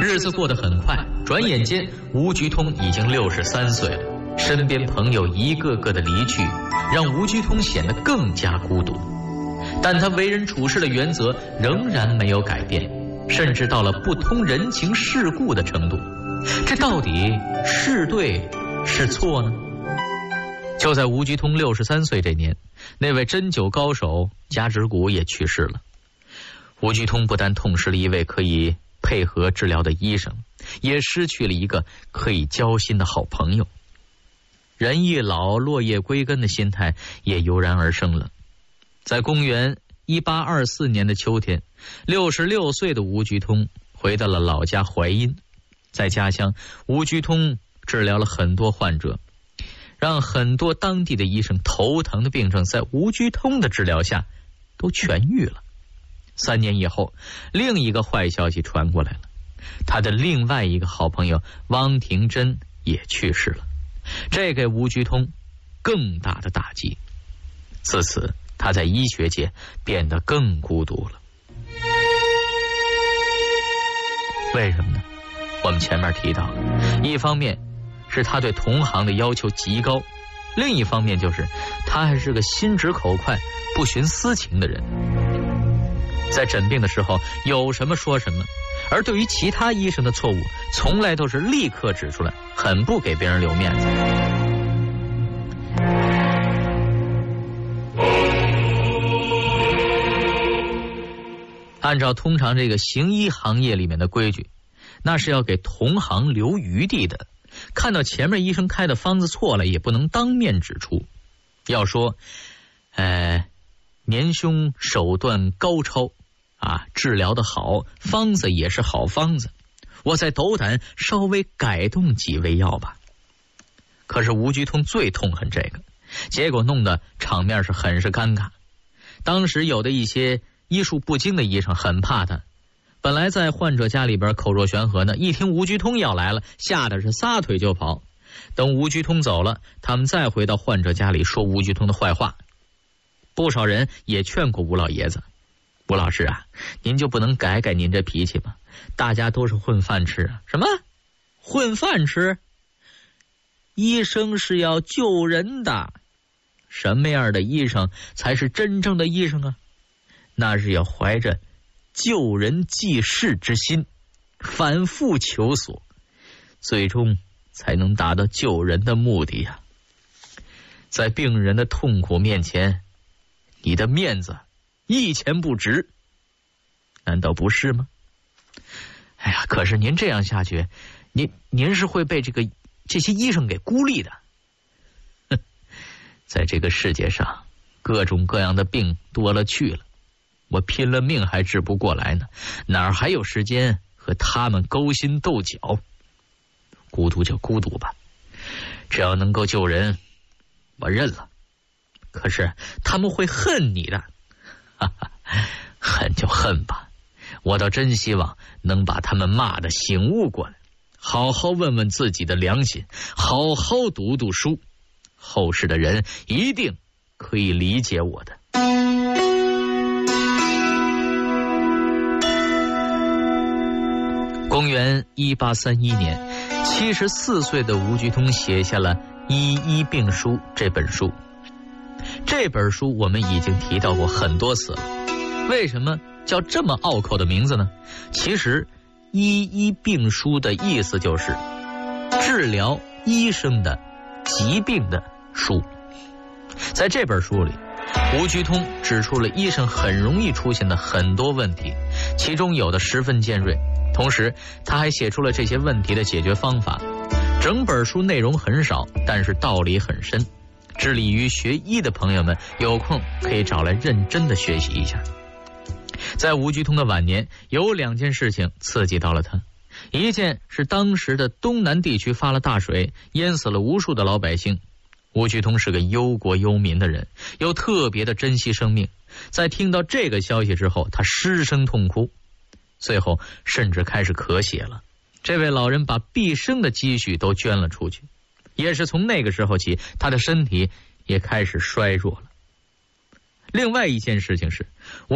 日子过得很快，转眼间吴菊通已经63岁了，身边朋友一个个的离去，让吴菊通显得更加孤独。但他为人处事的原则仍然没有改变，甚至到了不通人情世故的程度。这到底是对是错呢？就在吴菊通63岁这年，那位针灸高手贾志谷也去世了。吴菊通不但痛失了一位可以配合治疗的医生，也失去了一个可以交心的好朋友。人一老，落叶归根的心态也油然而生了。在公元1824年的秋天，66岁的吴菊通回到了老家淮阴。在家乡，吴菊通治疗了很多患者，让很多当地的医生头疼的病症在吴菊通的治疗下都痊愈了。3年以后，另一个坏消息传过来了，他的另外一个好朋友汪廷珍也去世了，这给吴菊通更大的打击。自此，他在医学界变得更孤独了。为什么呢？我们前面提到，一方面是他对同行的要求极高，另一方面就是他还是个心直口快、不徇私情的人。在诊病的时候有什么说什么，而对于其他医生的错误，从来都是立刻指出来，很不给别人留面子。按照通常这个行医行业里面的规矩，那是要给同行留余地的，看到前面医生开的方子错了，也不能当面指出。要说年兄手段高超啊，治疗的好，方子也是好方子，我再斗胆稍微改动几味药吧。可是吴菊通最痛恨这个，结果弄得场面是很是尴尬。当时有的一些医术不精的医生很怕他，本来在患者家里边口若悬河呢，一听吴菊通要来了，吓得是撒腿就跑。等吴菊通走了，他们再回到患者家里说吴菊通的坏话。不少人也劝过吴老爷子，吴老师啊，您就不能改改您这脾气吗？大家都是混饭吃啊。什么混饭吃？医生是要救人的，什么样的医生才是真正的医生啊？那是要怀着救人济世之心，反复求索，最终才能达到救人的目的呀。在病人的痛苦面前，你的面子一钱不值，难道不是吗？哎呀，可是您这样下去，您是会被这些医生给孤立的。在这个世界上，各种各样的病多了去了，我拼了命还治不过来呢，哪儿还有时间和他们勾心斗角？孤独就孤独吧，只要能够救人，我认了。可是他们会恨你的，哈哈，恨就恨吧，我倒真希望能把他们骂得醒悟过来，好好问问自己的良心，好好读读书，后世的人一定可以理解我的。公元1831年，74岁的吴菊通写下了《医医病书》这本书。这本书我们已经提到过很多次了，为什么叫这么拗口的名字呢？其实《医医病书》的意思就是治疗医生的疾病的书。在这本书里，吴菊通指出了医生很容易出现的很多问题，其中有的十分尖锐，同时他还写出了这些问题的解决方法。整本书内容很少，但是道理很深，致力于学医的朋友们有空可以找来认真的学习一下。在吴菊通的晚年，有2件事情刺激到了他。一件是当时的东南地区发了大水，淹死了无数的老百姓。吴菊通是个忧国忧民的人，又特别的珍惜生命，在听到这个消息之后，他失声痛哭，最后甚至开始咳血了。这位老人把毕生的积蓄都捐了出去，也是从那个时候起，他的身体也开始衰弱了。另外一件事情是